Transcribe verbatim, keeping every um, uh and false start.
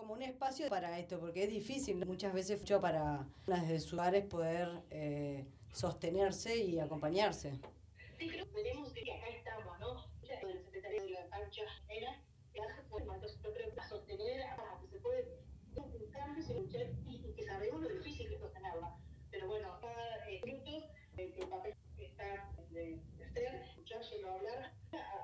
como un espacio para esto, porque es difícil muchas veces mucho para desde sus hogares poder eh, sostenerse y acompañarse. Sí, creo que tenemos que acá estamos, ¿no? Ya el secretario de la cancha era, entonces yo creo que a sostener, a que se puede un cambio, y que sabemos lo difícil